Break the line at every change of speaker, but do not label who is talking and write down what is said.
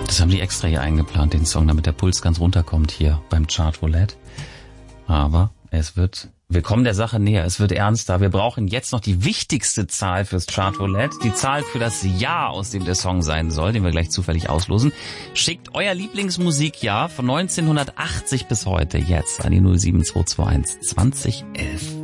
Das haben die extra hier eingeplant, den Song, damit der Puls ganz runterkommt hier beim Chart Roulette. Aber wir kommen der Sache näher, es wird ernster. Wir brauchen jetzt noch die wichtigste Zahl fürs Chart Roulette, die Zahl für das Jahr, aus dem der Song sein soll, den wir gleich zufällig auslosen. Schickt euer Lieblingsmusikjahr von 1980 bis heute jetzt an die 07221 2011.